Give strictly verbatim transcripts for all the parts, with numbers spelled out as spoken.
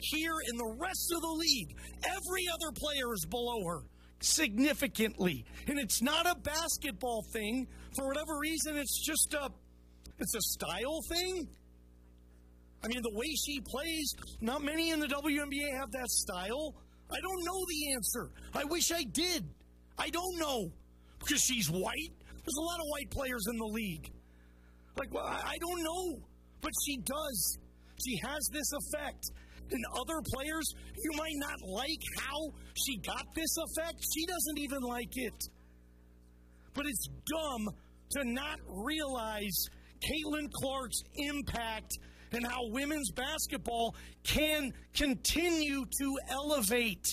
here in the rest of the league, every other player is below her significantly. And it's not a basketball thing. For whatever reason, it's just a, it's a style thing. I mean, the way she plays, not many in the W N B A have that style. I don't know the answer. I wish I did. I don't know. Because she's white. There's a lot of white players in the league. Like, well, I don't know. But she does. She has this effect. And other players, you might not like how she got this effect. She doesn't even like it. But it's dumb to not realize Caitlin Clark's impact and how women's basketball can continue to elevate.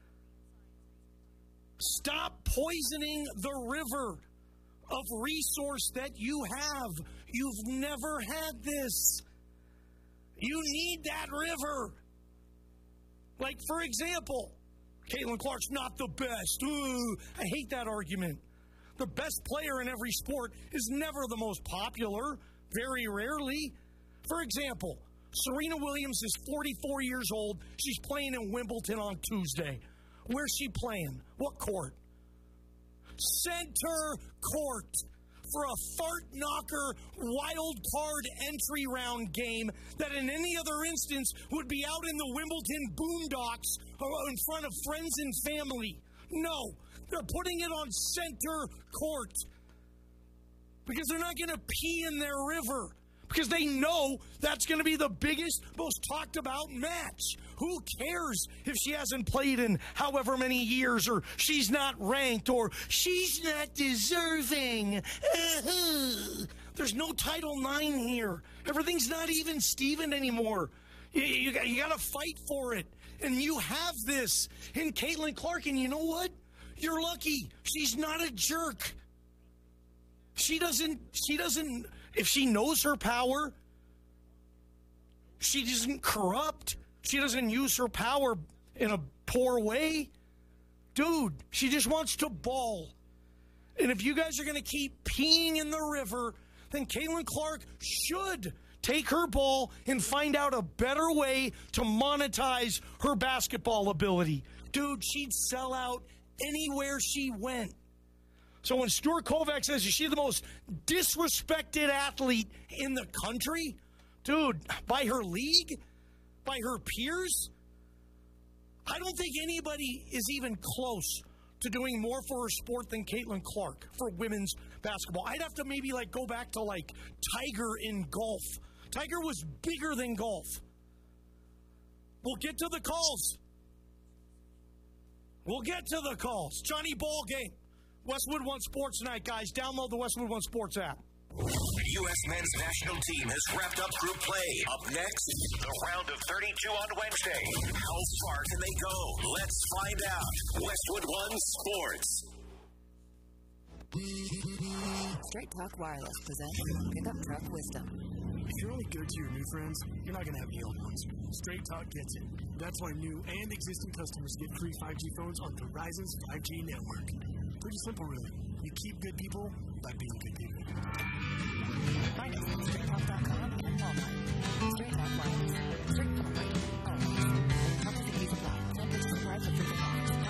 Stop poisoning the river of resource that you have. You've never had this. You need that river. Like, for example, Caitlin Clark's not the best. Ooh, I hate that argument. The best player in every sport is never the most popular, very rarely. For example, Serena Williams is forty-four years old. She's playing in Wimbledon on Tuesday. Where's she playing? What court? Center court for a fart knocker wild card entry round game that in any other instance would be out in the Wimbledon boondocks or in front of friends and family. No, they're putting it on center court because they're not going to pee in their river. Because they know that's going to be the biggest, most talked about match. Who cares if she hasn't played in however many years, or she's not ranked, or she's not deserving? Uh-huh. There's no Title nine here. Everything's not even Steven anymore. You, you, you got to fight for it. And you have this in Caitlin Clark, and you know what? You're lucky. She's not a jerk. She doesn't, she doesn't... If she knows her power, she isn't corrupt. She doesn't use her power in a poor way. Dude, she just wants to ball. And if you guys are going to keep peeing in the river, then Caitlin Clark should take her ball and find out a better way to monetize her basketball ability. Dude, she'd sell out anywhere she went. So when Stuart Kovac says, is she the most disrespected athlete in the country? Dude, by her league? By her peers? I don't think anybody is even close to doing more for her sport than Caitlin Clark for women's basketball. I'd have to maybe like go back to like Tiger in golf. Tiger was bigger than golf. We'll get to the calls. We'll get to the calls. Johnny Ball Game. Westwood One Sports tonight, guys. Download the Westwood One Sports app. The U S men's national team has wrapped up group play. Up next, the round of thirty-two on Wednesday. How far can they go? Let's find out. Westwood One Sports. Straight Talk Wireless presents Pickup Truck Wisdom. If you're only good to your new friends, you're not going to have the old ones. Straight Talk gets it. That's why new and existing customers get free five G phones on Verizon's five G network. Pretty simple, really. You keep good people by being good people. Find us at straight talk dot com and Walmart. Straight Talk Wireless. Straight Talk. Always. Company fees apply. Ten digits price of fifty dollars.